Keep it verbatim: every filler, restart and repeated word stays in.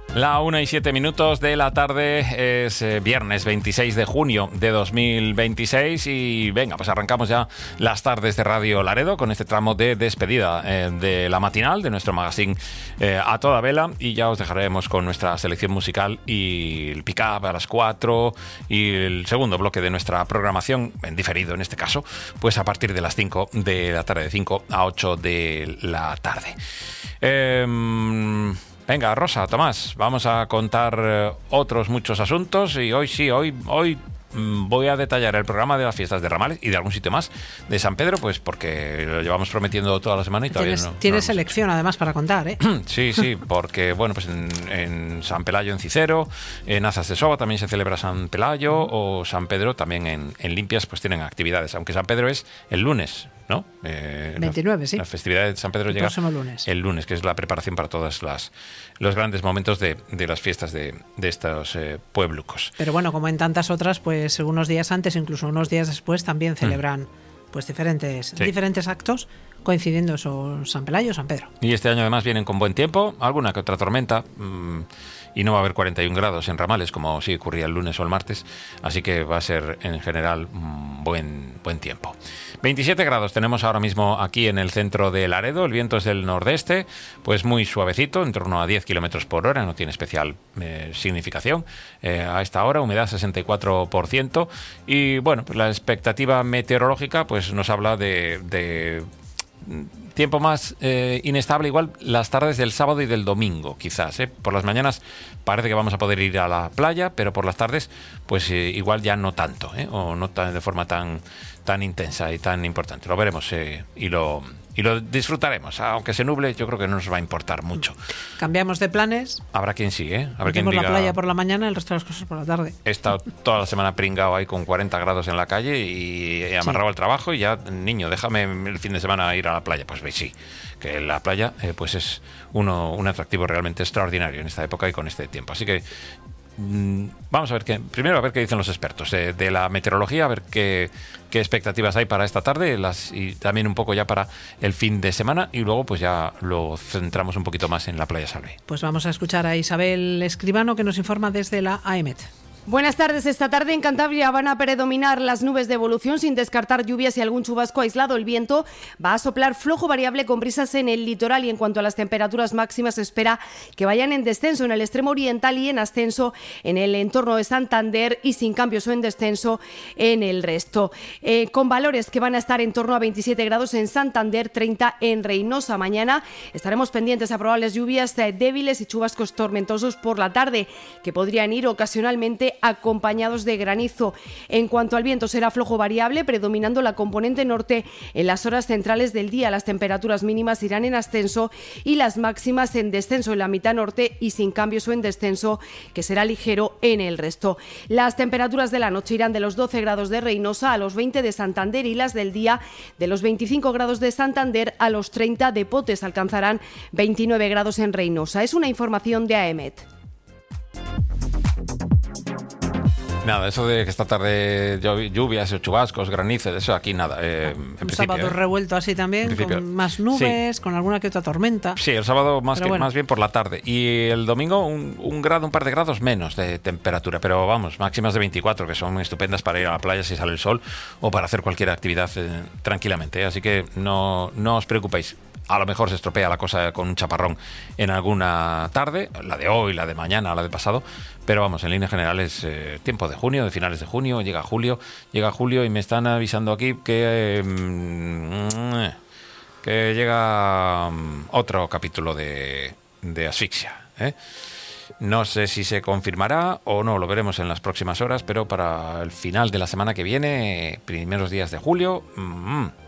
La una y siete minutos de la tarde, es eh, viernes veintiséis de junio de dos mil veintiséis y venga, pues arrancamos ya las tardes de Radio Laredo con este tramo de despedida eh, de la matinal, de nuestro magazine eh, A Toda Vela, y ya os dejaremos con nuestra selección musical y el pick-up a las cuatro y el segundo bloque de nuestra programación, en diferido en este caso, pues a partir de las cinco de la tarde, de cinco a ocho de la tarde. Eh... Venga, Rosa, Tomás, vamos a contar eh, otros muchos asuntos y hoy sí, hoy, hoy mmm, voy a detallar el programa de las fiestas de Ramales y de algún sitio más de San Pedro, pues porque lo llevamos prometiendo toda la semana y todavía tienes, no. Tienes no selección hecho. Además para contar, ¿eh? Sí, sí, porque bueno, pues en, en San Pelayo, en Cicero, en Azas de Soba también se celebra San Pelayo, o San Pedro también en, en Limpias pues tienen actividades, aunque San Pedro es el lunes, ¿no? Eh, veintinueve, la, sí. La festividad de San Pedro el llega lunes. el lunes, que es la preparación para todos las, los grandes momentos de, de las fiestas de, de estos eh, pueblucos. Pero bueno, como en tantas otras, pues unos días antes, incluso unos días después, también celebran mm. pues diferentes, sí. diferentes actos, coincidiendo eso, San Pelayo, San Pedro. Y este año además vienen con buen tiempo, alguna que otra tormenta, mmm, y no va a haber cuarenta y un grados en Ramales, como sí ocurría el lunes o el martes, así que va a ser en general mmm, buen, buen tiempo. veintisiete grados tenemos ahora mismo aquí en el centro de Laredo, el viento es del nordeste, pues muy suavecito, en torno a diez kilómetros por hora, no tiene especial eh, significación eh, a esta hora, humedad sesenta y cuatro por ciento, y bueno, pues la expectativa meteorológica pues nos habla de... de tiempo más eh, inestable, igual las tardes del sábado y del domingo, quizás. ¿eh? Por las mañanas parece que vamos a poder ir a la playa, pero por las tardes, pues eh, igual ya no tanto, ¿eh? o no tan, de forma tan, tan intensa y tan importante. Lo veremos eh, y lo... Y lo disfrutaremos, aunque se nuble, yo creo que no nos va a importar mucho. Cambiamos de planes. Habrá quien sí, ¿eh? Habrá quien diga, la playa por la mañana, el resto de las cosas por la tarde. He estado toda la semana pringado ahí con cuarenta grados en la calle y he amarrado sí. al trabajo y ya, niño, déjame el fin de semana ir a la playa. Pues veis, sí, que la playa eh, pues es uno, un atractivo realmente extraordinario en esta época y con este tiempo. Así que vamos a ver qué, primero a ver qué dicen los expertos de, de la meteorología, a ver qué, qué expectativas hay para esta tarde las, y también un poco ya para el fin de semana, y luego pues ya lo centramos un poquito más en la Playa Salve. Pues vamos a escuchar a Isabel Escribano, que nos informa desde la A E M E T. Buenas tardes. Esta tarde en Cantabria van a predominar las nubes de evolución sin descartar lluvias y algún chubasco aislado. El viento va a soplar flojo variable con brisas en el litoral, y en cuanto a las temperaturas máximas se espera que vayan en descenso en el extremo oriental y en ascenso en el entorno de Santander, y sin cambios o en descenso en el resto. Eh, con valores que van a estar en torno a veintisiete grados en Santander, treinta en Reinosa. Mañana estaremos pendientes a probables lluvias débiles y chubascos tormentosos por la tarde, que podrían ir ocasionalmente acompañados de granizo. En cuanto al viento, será flojo variable, predominando la componente norte en las horas centrales del día. Las temperaturas mínimas irán en ascenso y las máximas en descenso en la mitad norte, y sin cambios o en descenso, que será ligero en el resto. Las temperaturas de la noche irán de los doce grados de Reinosa a los veinte de Santander, y las del día de los veinticinco grados de Santander a los treinta de Potes. Alcanzarán veintinueve grados en Reinosa. Es una información de A E M E T. Nada, eso de que esta tarde lluvias, chubascos, granizos, eso aquí nada. Eh, en un sábado ¿eh? revuelto así también, con más nubes, sí. con alguna que otra tormenta. Sí, el sábado más, que, bueno. más bien por la tarde. Y el domingo un, un grado, un par de grados menos de temperatura. Pero vamos, máximas de veinticuatro, que son estupendas para ir a la playa si sale el sol o para hacer cualquier actividad eh, tranquilamente. ¿eh? Así que no, no os preocupéis. A lo mejor se estropea la cosa con un chaparrón en alguna tarde, la de hoy, la de mañana, la de pasado, pero vamos, en líneas generales, eh, tiempo de junio, de finales de junio, llega julio, llega julio y me están avisando aquí que, eh, que llega otro capítulo de, de asfixia, ¿eh? No sé si se confirmará o no, lo veremos en las próximas horas, pero para el final de la semana que viene, primeros días de julio, mmm,